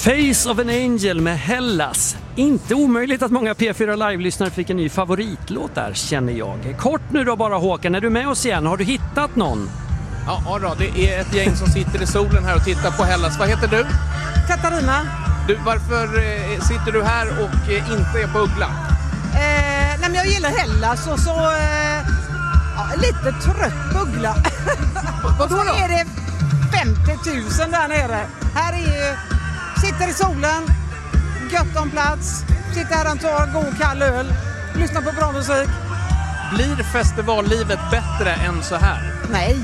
Face of an Angel med Hellas. Inte omöjligt att många P4 Live-lyssnare fick en ny favoritlåt där, känner jag. Kort nu då bara, Håkan, är du med oss igen? Har du hittat någon? Ja då, det är ett gäng som sitter i solen här och tittar på Hellas. Vad heter du? Katarina. Du, varför sitter du här och inte är på Uggla? Nej, men jag gillar Hellas och så lite trött på Uggla. Vad då? Så är det 50 000 där nere. Här är ju, sitter i solen, gött om plats, sitter här och tar god kall öl, lyssnar på bra musik. Blir festivallivet bättre än så här? Nej.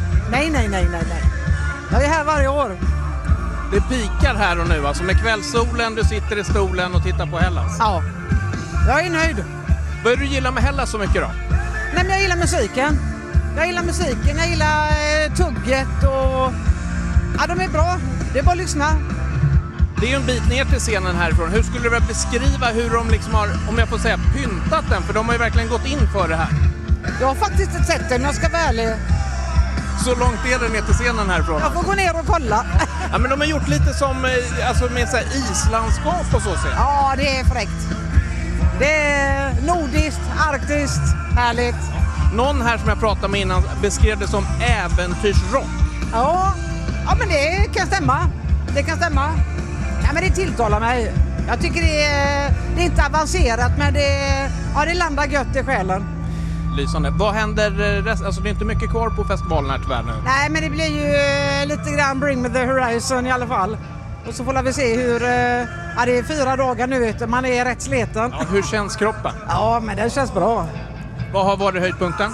Jag är här varje år. Det pikar här och nu, alltså med kvällssolen, du sitter i stolen och tittar på Hellas. Ja, jag är nöjd. Vad är du gillar med Hellas så mycket då? Nej, men jag gillar musiken. Jag gillar tugget och ja, de är bra. Det är bara att lyssna. Det är ju en bit ner till scenen härifrån. Hur skulle du vilja beskriva hur de liksom har, om jag får säga, pyntat den? För de har ju verkligen gått in för det här. Jag har faktiskt inte sett den, jag ska vara ärlig. Så långt är det ner till scenen härifrån? Jag får gå ner och kolla. Ja, men de har gjort lite som alltså med så här islandskap och så ser jag. Ja, det är fräckt. Det är nordiskt, arktiskt, härligt. Någon här som jag pratade med innan beskrev det som äventyrsrock. Ja, men det kan stämma. Ja, men det tilltalar mig. Jag tycker det är inte avancerat, men det landar gött i själen. Lysande. Vad händer alltså det är inte mycket kvar på festivalen här tyvärr nu. Nej, men det blir ju lite grann Bring Me The Horizon i alla fall. Och så får vi se hur, det är 4 dagar nu ute, man är rätt sleten. Ja, hur känns kroppen? Ja, men den känns bra. Vad har varit höjdpunkten?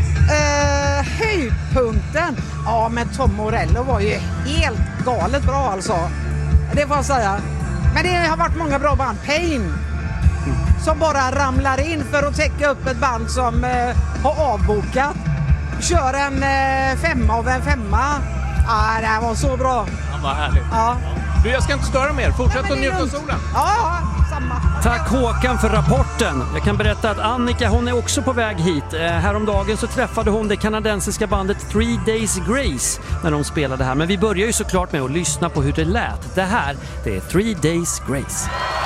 Höjdpunkten? Ja, men Tom Morello var ju helt galet bra alltså. Det får jag säga. Men det har varit många bra band. Pain. Som bara ramlar in för att täcka upp ett band som har avbokat. Kör en 5 av en 5. Det här var så bra. Ja, vad härligt. Ja. Du, jag ska inte störa mer. Fortsätt att njuta av solen. Ja, samma. Tack Håkan för rapporten. Jag kan berätta att Annika, hon är också på väg hit. Häromdagen så träffade hon det kanadensiska bandet 3 Days Grace när de spelade här. Men vi börjar ju såklart med att lyssna på hur det lät. Det här, det är 3 Days Grace.